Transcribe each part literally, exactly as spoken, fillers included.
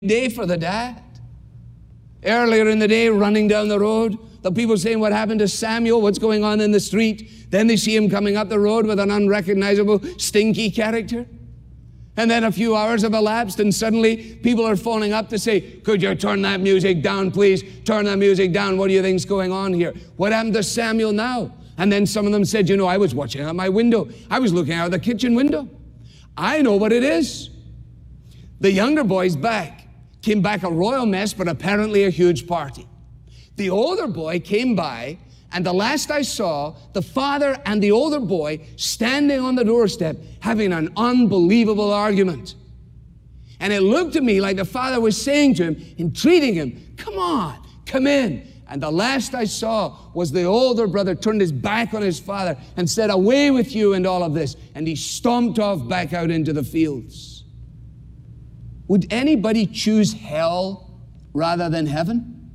day for the dad. Earlier in the day, running down the road, the people saying, what happened to Samuel? What's going on in the street? Then they see him coming up the road with an unrecognizable, stinky character. And then a few hours have elapsed, and suddenly people are phoning up to say, could you turn that music down, please? Turn that music down. What do you think's going on here? What happened to Samuel now? And then some of them said, you know, I was watching out my window. I was looking out the kitchen window. I know what it is. The younger boy's back. Came back a royal mess, but apparently a huge party. The older boy came by, and the last I saw, the father and the older boy standing on the doorstep having an unbelievable argument. And it looked to me like the father was saying to him, entreating him, come on, come in. And the last I saw was the older brother turned his back on his father and said, away with you and all of this. And he stomped off back out into the fields. Would anybody choose hell rather than heaven?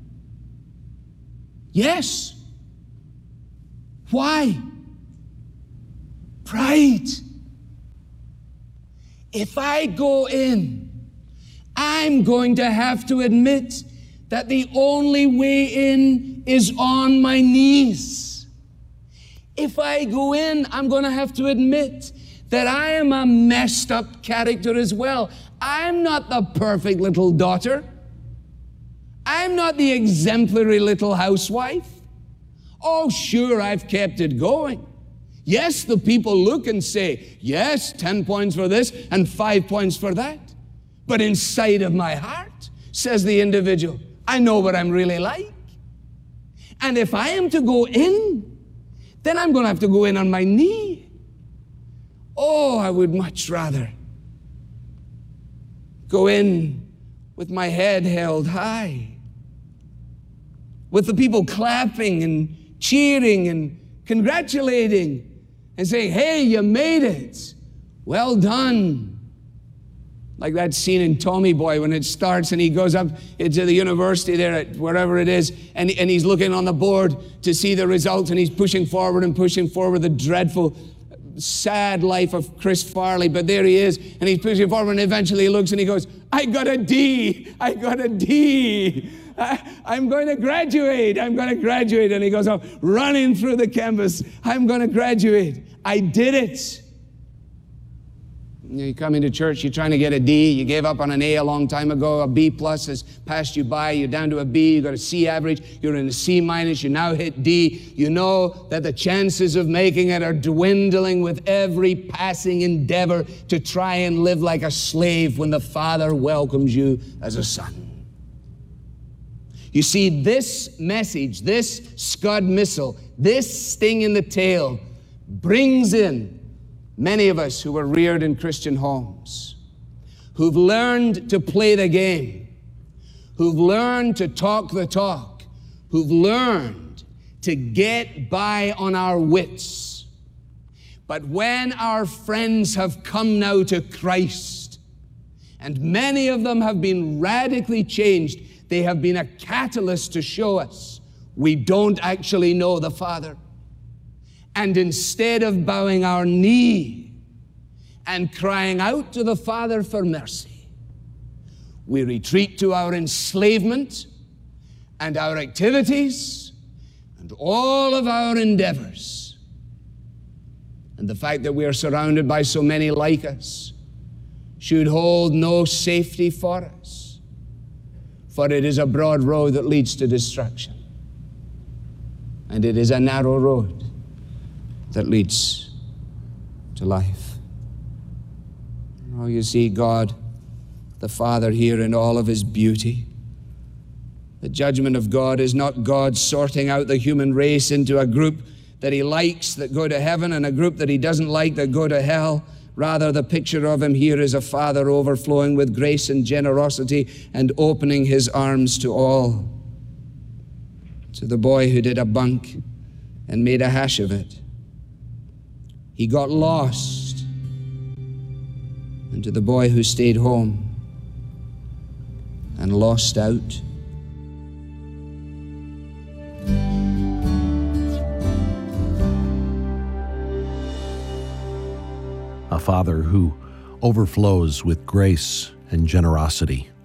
Yes. Why? Pride. If I go in, I'm going to have to admit that the only way in is on my knees. If I go in, I'm going to have to admit that I am a messed up character as well. I'm not the perfect little daughter. I'm not the exemplary little housewife. Oh, sure, I've kept it going. Yes, the people look and say, yes, ten points for this and five points for that. But inside of my heart, says the individual, I know what I'm really like. And if I am to go in, then I'm going to have to go in on my knee. Oh, I would much rather go in with my head held high, with the people clapping and cheering and congratulating and saying, hey, you made it. Well done. Like that scene in Tommy Boy when it starts and he goes up into the university there at wherever it is, and, and he's looking on the board to see the results, and he's pushing forward and pushing forward the dreadful, sad life of Chris Farley. But there he is, and he's pushing forward, and eventually he looks and he goes, I got a D. I got a D. I, I'm going to graduate. I'm going to graduate. And he goes off running through the campus. I'm going to graduate. I did it. You come into church, you're trying to get a D. You gave up on an A a long time ago. A B plus has passed you by. You're down to a B. You got a C average. You're in a C minus. You now hit D. You know that the chances of making it are dwindling with every passing endeavor to try and live like a slave when the Father welcomes you as a son. You see, this message, this Scud missile, this sting in the tail brings in many of us who were reared in Christian homes, who've learned to play the game, who've learned to talk the talk, who've learned to get by on our wits. But when our friends have come now to Christ, and many of them have been radically changed, they have been a catalyst to show us we don't actually know the Father. And instead of bowing our knee and crying out to the Father for mercy, we retreat to our enslavement and our activities and all of our endeavors. And the fact that we are surrounded by so many like us should hold no safety for us, for it is a broad road that leads to destruction, and it is a narrow road that leads to life. Oh, you see God, the Father here in all of his beauty. The judgment of God is not God sorting out the human race into a group that he likes that go to heaven and a group that he doesn't like that go to hell. Rather, the picture of him here is a Father overflowing with grace and generosity and opening his arms to all. To the boy who did a bunk and made a hash of it. He got lost. And to the boy who stayed home and lost out. A Father who overflows with grace and generosity.